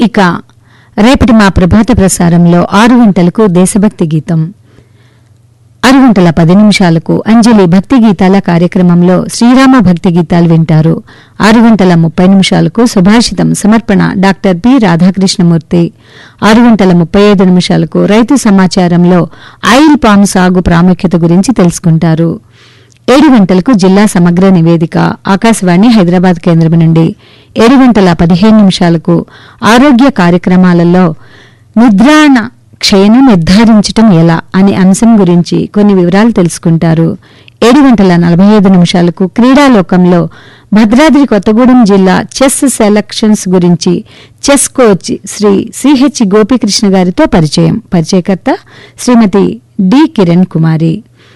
ఇక రేపటి మా ప్రభాత ప్రసారంలో 6 గంటలకు దేశభక్తి గీతం, 6 గంటల 10 నిమిషాలకు అంజలి భక్తి గీతాల కార్యక్రమంలో శ్రీరామ భక్తి గీతాలు వింటారు. 6 గంటల 30 నిమిషాలకు సుభాషితం సమర్పణ డాక్టర్ పి రాధాకృష్ణమూర్తి. 6 గంటల 35 నిమిషాలకు రైతు సమాచారంలో ఆయిల్ పామ్ సాగు ప్రాముఖ్యత గురించి తెలుసుకుంటారు. 7 గంటలకు జిల్లా సమగ్ర నివేదిక ఆకాశవాణి హైదరాబాద్ కేంద్రం నుండి. 7 గంటల 15 నిమిషాలకు ఆరోగ్య కార్యక్రమాలలో నిద్రాణ క్షయను నిర్ధారించటం ఎలా అనే అంశం గురించి కొన్ని వివరాలు తెలుసుకుంటారు. 7 గంటల 45 నిమిషాలకు క్రీడాలోకంలో భద్రాద్రి కొత్తగూడెం జిల్లా చెస్ సెలక్షన్స్ గురించి chess coach Shri CH Gopikrishna గారితో పరిచయం. పరిచయకర్త శ్రీమతి డి కిరణ్ కుమారి.